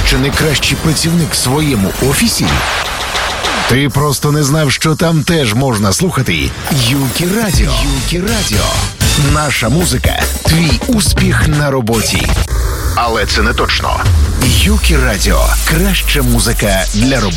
чи не кращий працівник в своєму офісі? Ти просто не знав, що там теж можна слухати Юкі Радіо. Юкі Радіо. Наша музика – твій успіх на роботі. Але це не точно. Юкі Радіо – краща музика для роботи.